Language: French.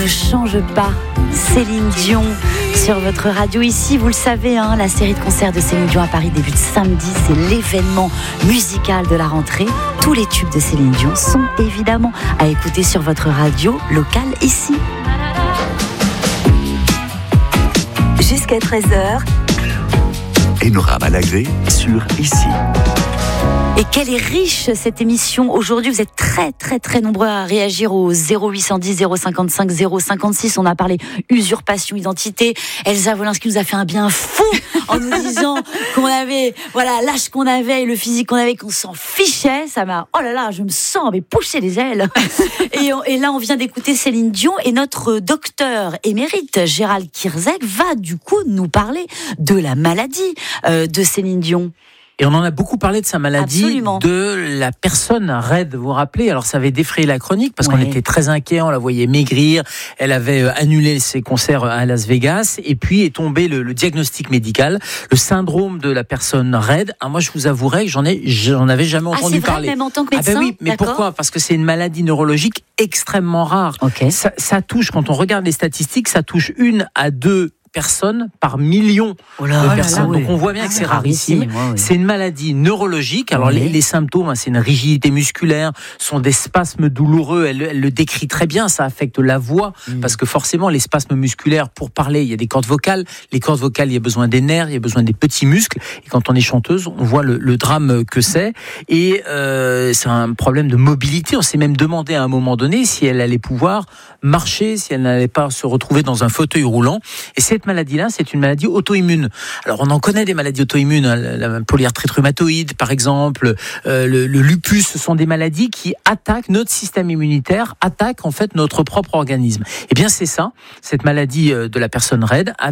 change pas. Céline Dion sur votre radio ici, vous le savez, la série de concerts de Céline Dion à Paris débute samedi, c'est l'événement musical de la rentrée. Tous les tubes de Céline Dion sont évidemment à écouter sur votre radio locale ici. Jusqu'à 13h. Enora Malagré sur Ici. Et quelle est riche cette émission aujourd'hui. Vous êtes très très très nombreux à réagir au 0810 055 056. On a parlé usurpation identité. Elsa Wolinski nous a fait un bien fou en nous disant qu'on avait l'âge qu'on avait et le physique qu'on avait, qu'on s'en fichait. Ça m'a, oh là là, je me sens pousser les ailes. Et là on vient d'écouter Céline Dion et notre docteur émérite Gérald Kierzek va du coup nous parler de la maladie de Céline Dion. Et on en a beaucoup parlé de sa maladie. Absolument. De la personne raide, vous vous rappelez. Alors ça avait défrayé la chronique parce qu'on était très inquiets, on la voyait maigrir, elle avait annulé ses concerts à Las Vegas et puis est tombé le diagnostic médical, le syndrome de la personne raide. Alors moi je vous avouerai que j'en avais jamais entendu parler. Même en tant que médecin. Ah ben oui, mais pourquoi ? Parce que c'est une maladie neurologique extrêmement rare. Okay. Ça touche, quand on regarde les statistiques, ça touche 1 à 2 personnes par million de personnes. Donc on voit bien que c'est rarissime. C'est une maladie neurologique. Alors les symptômes, c'est une rigidité musculaire, sont des spasmes douloureux. Elle le décrit très bien. Ça affecte la voix parce que forcément les spasmes musculaires, pour parler, il y a des cordes vocales. Les cordes vocales, il y a besoin des nerfs, il y a besoin des petits muscles. Et quand on est chanteuse, on voit le drame que c'est. Et c'est un problème de mobilité. On s'est même demandé à un moment donné si elle allait pouvoir marcher, si elle n'allait pas se retrouver dans un fauteuil roulant. Et cette maladie-là, c'est une maladie auto-immune. Alors, on en connaît des maladies auto-immunes, la polyarthrite rhumatoïde, par exemple, le lupus, ce sont des maladies qui attaquent notre système immunitaire, attaquent en fait notre propre organisme. Eh bien, c'est ça, cette maladie de la personne raide,